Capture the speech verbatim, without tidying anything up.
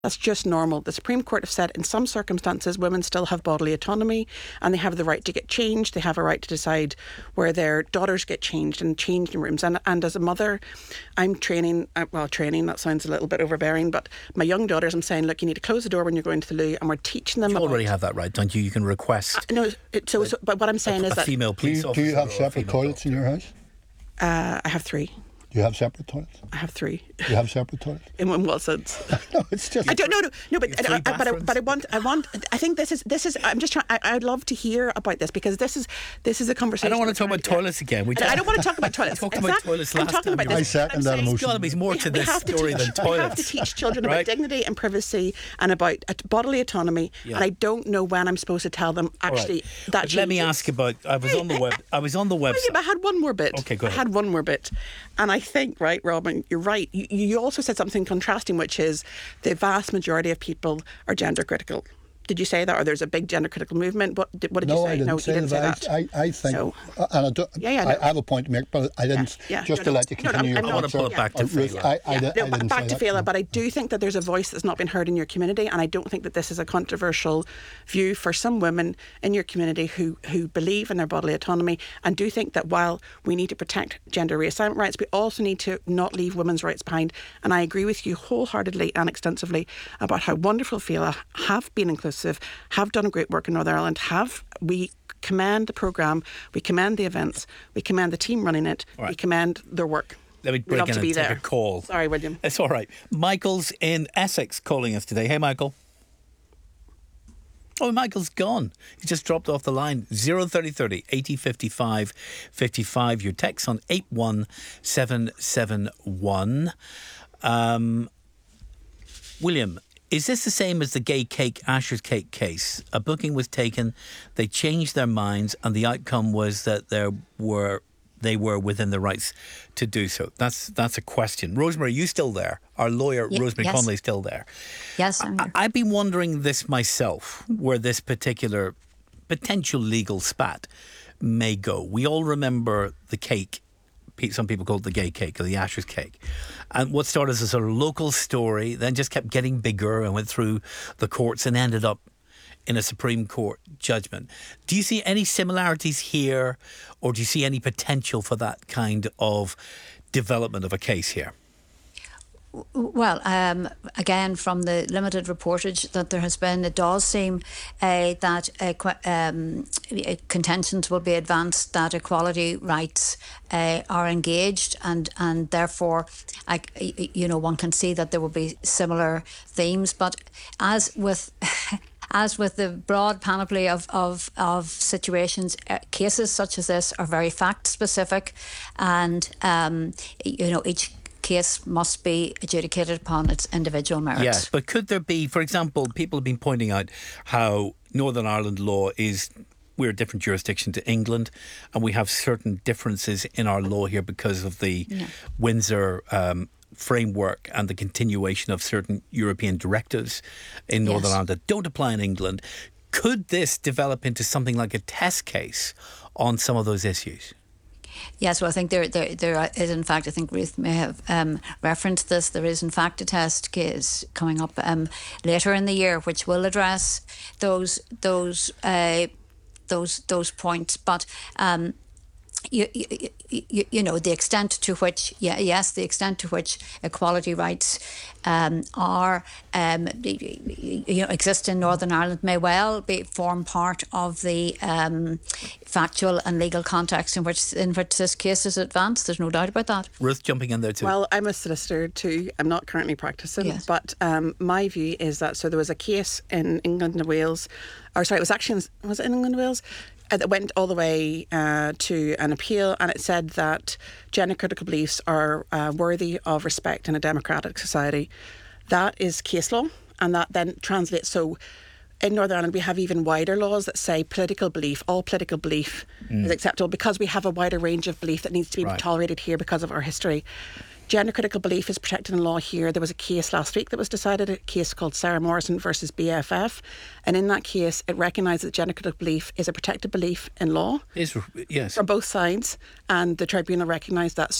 That's just normal. The Supreme Court have said in some circumstances women still have bodily autonomy and they have the right to get changed. They have a right to decide where their daughters get changed and changed in rooms. And, and as a mother, I'm training, well, training, that sounds a little bit overbearing, but my young daughters, I'm saying, look, you need to close the door when you're going to the loo, and we're teaching them. You about, already have that right, don't you? You can request. Uh, no, it, so, so, but what I'm saying a, is a that. female police do, you, officer do you have separate toilets in your house? Uh, I have three. Do you have separate toilets? I have three. Do you have separate toilets? In what sense? No, it's just. I don't know. No, no, but I, I, but I, but I want. I want. I think this is. This is. I'm just trying. I, I'd love to hear about this because this is. This is a conversation. I don't want to talk about toilets again. We I don't want to talk about toilets. We talked In about fact, toilets I'm last talking time. about you this. I second that I'm saying emotion. There's got to be more to we this have to story teach, than toilets. We have to teach children right? about dignity and privacy and about uh, bodily autonomy. Yeah. And I don't know when I'm supposed to tell them actually right. that. But let me ask about. I was on the web. I was on the website. Yeah, but I had one more bit. Okay, go ahead. I had one more bit. And I think, right, Robin, you're right. You, you also said something contrasting, which is the vast majority of people are gender critical. Did you say that? Or there's a big gender critical movement? What did, what did no, you say? I didn't no, say you didn't that. say that. I, I think, so, and I, do, yeah, yeah, I, no. I have a point to make, but I didn't, yeah, yeah, just no, to no, let you no, no, continue I'm your I want to pull it back to uh, Ruth, Fela. I, I, yeah, I, no, I didn't back say to Fela, but I do think that there's a voice that's not been heard in your community, and I don't think that this is a controversial view for some women in your community who, who believe in their bodily autonomy and do think that while we need to protect gender reassignment rights, we also need to not leave women's rights behind. And I agree with you wholeheartedly and extensively about how wonderful Fela have been inclusive, have done great work in Northern Ireland, have we commend the programme, we commend the events, we commend the team running it, right. we commend their work. Let me We'd break love in to and be take there. a call. Sorry, William. It's all right. Michael's in Essex calling us today. Hey, Michael. Oh, Michael's gone. He just dropped off the line. Zero thirty thirty eighty fifty-five fifty-five. Your text on eight one seven seven one. Um, William, is this the same as the gay cake, Asher's Cake case? A booking was taken, they changed their minds, and the outcome was that there were they were within the rights to do so. That's that's a question. Rosemary, are you still there? Our lawyer, Y- Rosemary yes. Connolly, still there. Yes, I'm I, here. I've been wondering this myself, where this particular potential legal spat may go. We all remember the cake. Some people call it the gay cake or the Asher's cake. And what started as a sort of local story then just kept getting bigger and went through the courts and ended up in a Supreme Court judgment. Do you see any similarities here, or do you see any potential for that kind of development of a case here? Well, um, again, from the limited reportage that there has been, it does seem uh, that uh, qu- um, contentions will be advanced that equality rights uh, are engaged, and and therefore, I, you know, one can see that there will be similar themes. But as with As with the broad panoply of, of, of situations, uh, cases such as this are very fact specific, and um, you know, each case must be adjudicated upon its individual merits. Yes, but could there be, for example, people have been pointing out how Northern Ireland law is, we're a different jurisdiction to England, and we have certain differences in our law here because of the yeah. Windsor um, framework and the continuation of certain European directives in Northern yes. Ireland that don't apply in England. Could this develop into something like a test case on some of those issues? Yes, well, I think there, there, there is, in fact, I think Ruth may have um, referenced this. There is, in fact, a test case coming up um, later in the year, which will address those those uh, those those points. But um, you, you, you, you know, the extent to which, yeah, yes, the extent to which equality rights um, are um, you know, exist in Northern Ireland may well be form part of the um, factual and legal context in which in which this case is advanced. There's no doubt about that. Ruth jumping in there too. Well, I'm a solicitor too. I'm not currently practicing, yes. but um, my view is that so there was a case in England and Wales, or sorry, it was actually in, was it in England and Wales? That went all the way uh, to an appeal, and it said that gender critical beliefs are uh, worthy of respect in a democratic society. That is case law, and that then translates. So in Northern Ireland, we have even wider laws that say political belief, all political belief mm. is acceptable because we have a wider range of belief that needs to be right. tolerated here because of our history. Gender critical belief is protected in law here. There was a case last week that was decided, a case called Sarah Morrison versus B F F. And in that case, it recognised that gender critical belief is a protected belief in law. Is, yes. From both sides. And the tribunal recognised that.